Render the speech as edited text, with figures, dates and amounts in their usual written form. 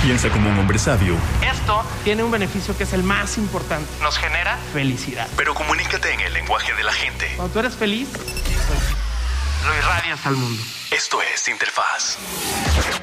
Piensa como un hombre sabio. Esto tiene un beneficio que es el más importante. Nos genera felicidad. Pero comunícate en el lenguaje de la gente. Cuando tú eres feliz, lo irradias al mundo. Esto es Interfaz.